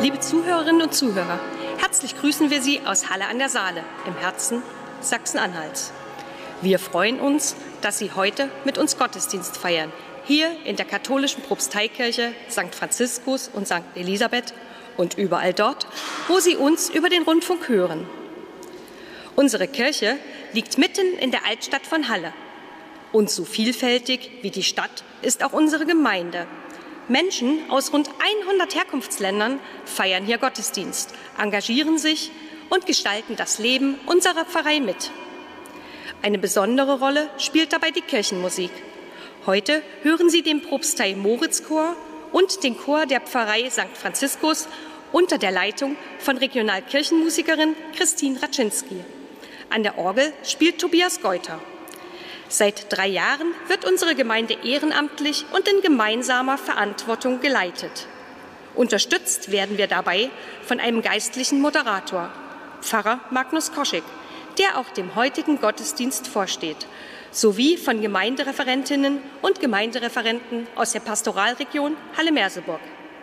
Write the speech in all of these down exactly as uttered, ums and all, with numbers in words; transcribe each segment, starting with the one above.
Liebe Zuhörerinnen und Zuhörer, herzlich grüßen wir Sie aus Halle an der Saale im Herzen Sachsen-Anhalts. Wir freuen uns, dass Sie heute mit uns Gottesdienst feiern, hier in der katholischen Propsteikirche Sankt Franziskus und Sankt Elisabeth und überall dort, wo Sie uns über den Rundfunk hören. Unsere Kirche liegt mitten in der Altstadt von Halle. Und so vielfältig wie die Stadt ist auch unsere Gemeinde. Menschen aus rund hundert Herkunftsländern feiern hier Gottesdienst, engagieren sich und gestalten das Leben unserer Pfarrei mit. Eine besondere Rolle spielt dabei die Kirchenmusik. Heute hören Sie den Propstei-Moritz-Chor und den Chor der Pfarrei Sankt Franziskus unter der Leitung von Regionalkirchenmusikerin Christine Raczynski. An der Orgel spielt Tobias Geuter. Seit drei Jahren wird unsere Gemeinde ehrenamtlich und in gemeinsamer Verantwortung geleitet. Unterstützt werden wir dabei von einem geistlichen Moderator, Pfarrer Magnus Koschek, der auch dem heutigen Gottesdienst vorsteht, sowie von Gemeindereferentinnen und Gemeindereferenten aus der Pastoralregion Halle-Merseburg.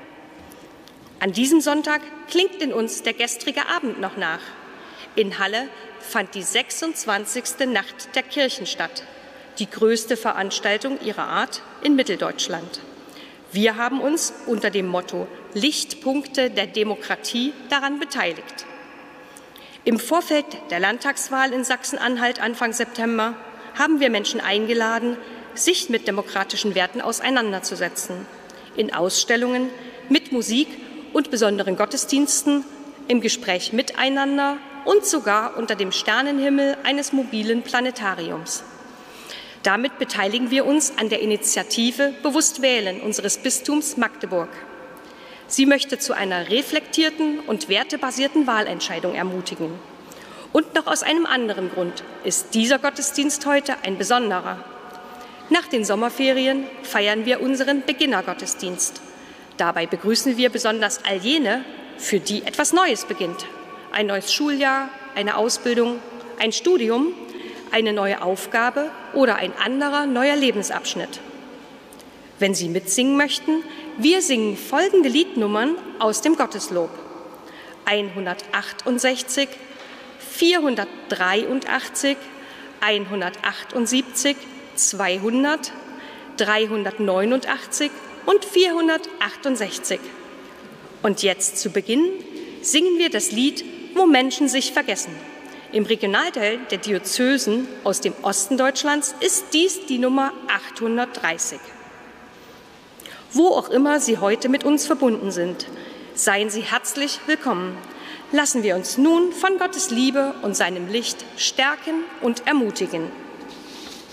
An diesem Sonntag klingt in uns der gestrige Abend noch nach. In Halle fand die sechsundzwanzigste Nacht der Kirchen statt, die größte Veranstaltung ihrer Art in Mitteldeutschland. Wir haben uns unter dem Motto Lichtpunkte der Demokratie daran beteiligt. Im Vorfeld der Landtagswahl in Sachsen-Anhalt Anfang September haben wir Menschen eingeladen, sich mit demokratischen Werten auseinanderzusetzen. In Ausstellungen, mit Musik und besonderen Gottesdiensten, im Gespräch miteinander und sogar unter dem Sternenhimmel eines mobilen Planetariums. Damit beteiligen wir uns an der Initiative Bewusst wählen unseres Bistums Magdeburg. Sie möchte zu einer reflektierten und wertebasierten Wahlentscheidung ermutigen. Und noch aus einem anderen Grund ist dieser Gottesdienst heute ein besonderer. Nach den Sommerferien feiern wir unseren Beginnergottesdienst. Dabei begrüßen wir besonders all jene, für die etwas Neues beginnt. Ein neues Schuljahr, eine Ausbildung, ein Studium, eine neue Aufgabe oder ein anderer neuer Lebensabschnitt. Wenn Sie mitsingen möchten, wir singen folgende Liednummern aus dem Gotteslob: hundertachtundsechzig, vierhundertdreiundachtzig, hundertachtundsiebzig, zweihundert, dreihundertneunundachtzig und vierhundertachtundsechzig. Und jetzt zu Beginn singen wir das Lied Wo Menschen sich vergessen. Im Regionalteil der Diözesen aus dem Osten Deutschlands ist dies die Nummer achthundertdreißig. Wo auch immer Sie heute mit uns verbunden sind, seien Sie herzlich willkommen. Lassen wir uns nun von Gottes Liebe und seinem Licht stärken und ermutigen.